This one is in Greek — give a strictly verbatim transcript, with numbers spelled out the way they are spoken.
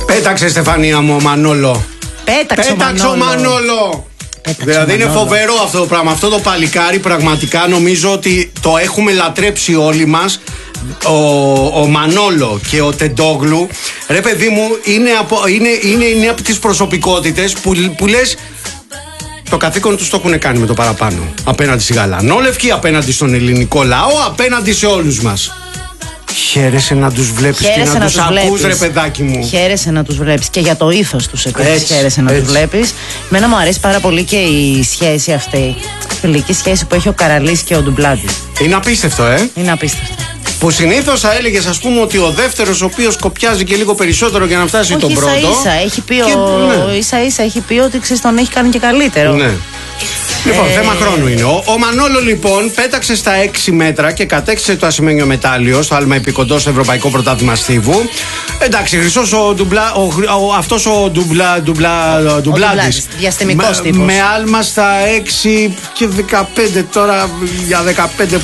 Πέταξε, Στεφανία μου, ο Μανόλο. Πέταξε, Πέταξε ο Μανόλο. Μανόλο. Πέταξε δηλαδή ο είναι Μανόλο. φοβερό αυτό το πράγμα. Αυτό το παλικάρι πραγματικά νομίζω ότι το έχουμε λατρέψει όλοι μας. Ο, ο Μανόλο και ο Τεντόγλου, ρε παιδί μου, είναι από, είναι, είναι, είναι από τις προσωπικότητες που, που λες το καθήκον τους το έχουν κάνει με το παραπάνω. Απέναντι στη Γαλανόλευκη, απέναντι στον ελληνικό λαό, απέναντι σε όλους μας. Χαίρεσαι να τους βλέπεις και να, να τους, τους ακούς, ρε παιδάκι μου. Χαίρεσαι να τους βλέπεις και για το ήθος τους επίσης. Χαίρεσαι να έτσι. τους βλέπεις. Μένα μου αρέσει πάρα πολύ και η σχέση αυτή, η φιλική σχέση που έχει ο Καραλής και ο Ντουμπλάτης. Είναι απίστευτο, ε. Είναι απίστευτο. Που συνήθως θα έλεγες, ας πούμε, ότι ο δεύτερος, ο οποίος κοπιάζει και λίγο περισσότερο για να φτάσει όχι, τον πρώτο. Ίσα ίσα έχει πει, και, ο... ναι. ίσα, ίσα έχει πει ότι ξέρεις, τον έχει κάνει και καλύτερο. Ναι. Λοιπόν, Ε... θέμα χρόνου είναι. Ο, ο Μανόλο λοιπόν πέταξε στα έξι μέτρα και κατέκτησε το ασημένιο μετάλλιο στο άλμα επικοντό στο Ευρωπαϊκό Πρωτάθλημα Στίβου. Εντάξει, χρυσός ο ντουμπλά, ο, ο, αυτός ο ντουμπλά, ντουμπλά, ο ντουμπλάτης. Διαστημικός με, τύπος. με άλμα στα έξι και δεκαπέντε τώρα για δεκαπέντε